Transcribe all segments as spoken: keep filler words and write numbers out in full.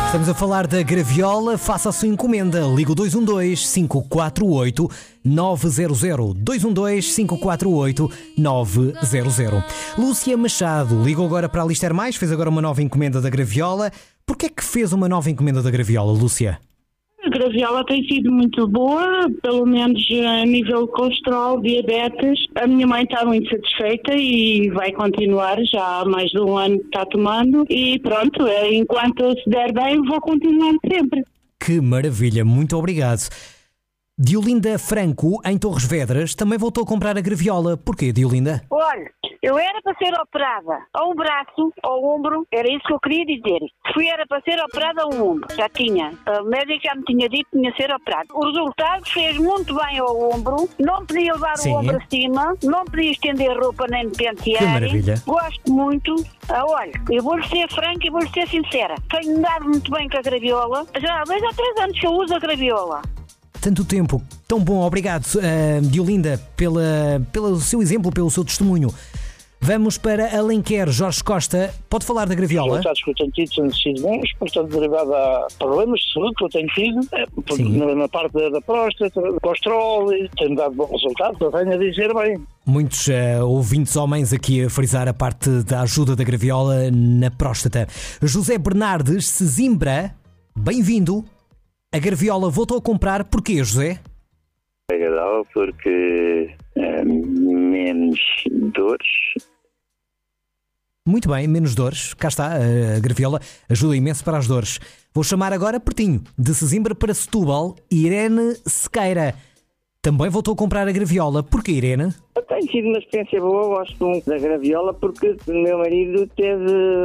Estamos a falar da graviola. Faça a sua encomenda. Liga o dois um dois, cinco quatro oito, nove zero zero. dois um dois, cinco quatro oito, nove zero zero. Lúcia Machado ligou agora para a Lister Mais, fez agora uma nova encomenda da graviola. Porquê é que fez uma nova encomenda da graviola, Lúcia? A graviola tem sido muito boa, pelo menos a nível de colesterol, diabetes. A minha mãe está muito satisfeita e vai continuar, já há mais de um ano que está tomando. E pronto, enquanto se der bem, vou continuar sempre. Que maravilha, muito obrigado. Diolinda Franco, em Torres Vedras, também voltou a comprar a graviola. Porquê, Diolinda? Olha, eu era para ser operada ao braço, ao ombro, era isso que eu queria dizer. Fui era para ser operada ao ombro, já tinha. A médica já me tinha dito que tinha ser operada. O resultado fez muito bem ao ombro, não podia levar Sim. o ombro acima, não podia estender roupa nem me pentear. Que maravilha. Gosto muito. Ah, olha, eu vou-lhe ser franca e vou-lhe ser sincera. Tenho dado muito bem com a graviola. Já há dois ou três anos que eu uso a graviola. Tanto tempo, tão bom, obrigado, uh, Diolinda, pela, pelo seu exemplo, pelo seu testemunho. Vamos para Alenquer. Jorge Costa, pode falar da graviola? Os resultados que eu tenho tido têm sido bons, portanto, derivado a problemas de saúde que eu tenho tido, na, na parte da, da próstata, do colesterol, tem dado bons resultados, eu venho a dizer bem. Muitos uh, ouvintes homens aqui a frisar a parte da ajuda da graviola na próstata. José Bernardes, Sesimbra, bem-vindo. A graviola voltou a comprar, porquê, José? É agradável porque é, menos dores. Muito bem, menos dores. Cá está, a graviola ajuda imenso para as dores. Vou chamar agora pertinho, de Sesimbra para Setúbal, Irene Sequeira. Também voltou a comprar a graviola. Porquê, Irene? Tem sido uma experiência boa, gosto muito da graviola porque o meu marido teve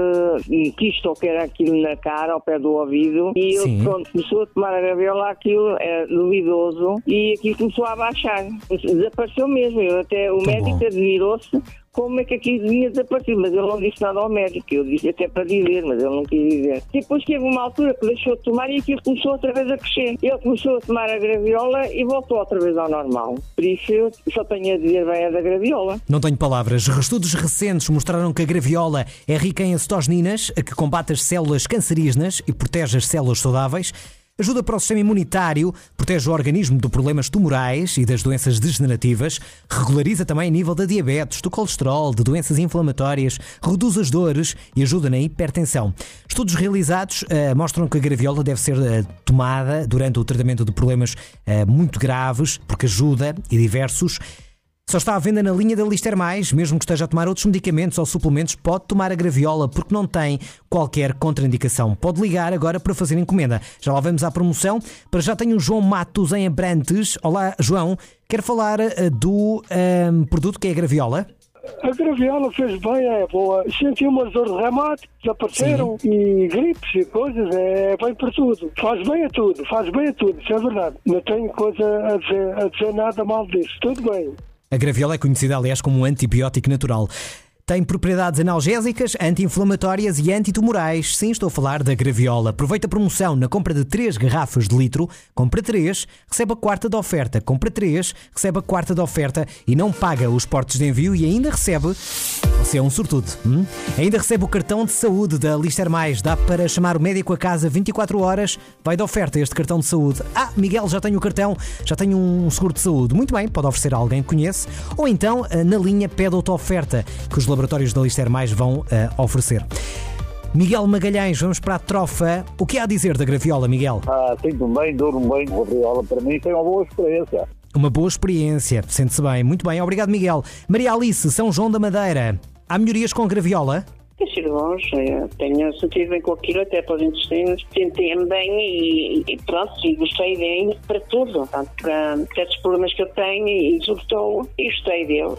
um quisto ou que era aquilo na cara, ao pé do ouvido, e ele, pronto, começou a tomar a graviola, aquilo é duvidoso, e aquilo começou a baixar. Desapareceu mesmo. Eu até, o Tão médico bom. admirou-se como é que aquilo vinha desaparecer, mas ele não disse nada ao médico. Eu disse até para dizer, mas ele não quis dizer. Depois teve uma altura que deixou de tomar e aquilo começou outra vez a crescer. Ele começou a tomar a graviola e voltou outra vez ao normal. Por isso eu só tenho a dizer bem a da graviola. Não tenho palavras. Estudos recentes mostraram que a graviola é rica em acetosninas, a que combate as células cancerígenas e protege as células saudáveis. Ajuda para o sistema imunitário, protege o organismo de problemas tumorais e das doenças degenerativas, regulariza também o nível da diabetes, do colesterol, de doenças inflamatórias, reduz as dores e ajuda na hipertensão. Estudos realizados uh, mostram que a graviola deve ser uh, tomada durante o tratamento de problemas uh, muito graves, porque ajuda e diversos. Só está à venda na linha da Lister Mais, mesmo que esteja a tomar outros medicamentos ou suplementos, pode tomar a graviola porque não tem qualquer contraindicação. Pode ligar agora para fazer encomenda. Já lá vamos à promoção. Para já tenho o João Matos em Abrantes. Olá, João. Quer falar uh, do um, produto que é a graviola? A graviola fez bem, é boa. Senti umas dores de reumático, desapareceram, e gripes e coisas, é bem por tudo. Faz bem a tudo, faz bem a tudo, isso é verdade. Não tenho coisa a dizer, a dizer nada mal disso, tudo bem. A graviola é conhecida, aliás, como um antibiótico natural. Tem propriedades analgésicas, anti-inflamatórias e antitumorais. Sim, estou a falar da graviola. Aproveita a promoção na compra de três garrafas de litro. Compra três, recebe a quarta da oferta. Compra três, recebe a quarta da oferta e não paga os portos de envio e ainda recebe... Você é um sortudo. Hum? Ainda recebe o cartão de saúde da Lister Mais. Dá para chamar o médico a casa vinte e quatro horas. Vai de oferta este cartão de saúde. Ah, Miguel, já tenho o cartão, já tenho um seguro de saúde. Muito bem, pode oferecer a alguém que conhece. Ou então, na linha, pede outra oferta que os laboratórios da Lister Mais vão uh, oferecer. Miguel Magalhães, vamos para a trofa. O que há a dizer da graviola, Miguel? Ah, sinto bem, durmo bem. A graviola para mim foi uma boa experiência. Uma boa experiência, sente-se bem. Muito bem, obrigado, Miguel. Maria Alice, São João da Madeira. Há melhorias com a graviola? Tem sido bons, tenho sentido bem com aquilo, até para os intestinos, senti-me bem e, e pronto, e gostei bem para tudo, portanto, para certos problemas que eu tenho e sobretudo, e gostei dele.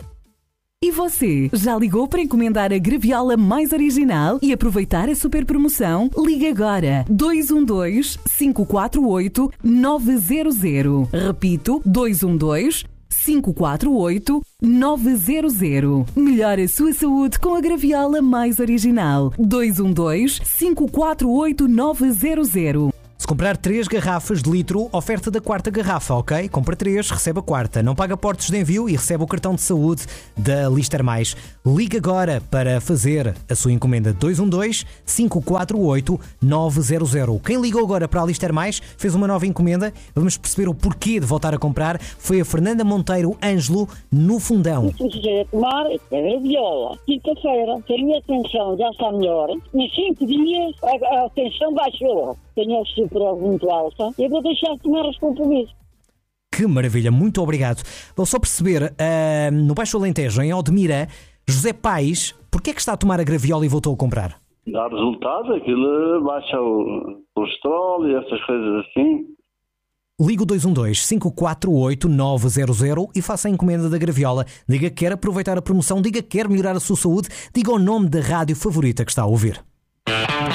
E você, já ligou para encomendar a graviola mais original e aproveitar a super promoção? Ligue agora, dois um dois, cinco quatro oito, nove zero zero. Repito, dois um dois, cinco quatro oito, nove zero zero. Melhore a sua saúde com a graviola mais original. dois um dois, cinco quatro oito, nove zero zero. Se comprar três garrafas de litro, oferta da quarta garrafa, ok? Compra três, recebe a quarta. Não paga portos de envio e recebe o cartão de saúde da Lister Mais. Liga agora para fazer a sua encomenda dois um dois, cinco quatro oito, nove zero zero. Quem ligou agora para a Lister Mais fez uma nova encomenda. Vamos perceber o porquê de voltar a comprar. Foi a Fernanda Monteiro Ângelo, no Fundão. Comecei a tomar a graviola. Quinta-feira, a minha tensão já está melhor. Em cinco dias, a, a tensão baixou. Tenho a super muito alta. Eu vou deixar de tomar os compromissos. Que maravilha, muito obrigado. Vou só perceber, uh, no Baixo Alentejo, em Odmira, José Paes, porquê é que está a tomar a graviola e voltou a comprar? Dá resultado, aquilo baixa o colesterol e essas coisas assim. Liga o dois um dois, cinco quatro oito, nove zero zero e faça a encomenda da graviola. Diga que quer aproveitar a promoção, diga que quer melhorar a sua saúde, diga o nome da rádio favorita que está a ouvir.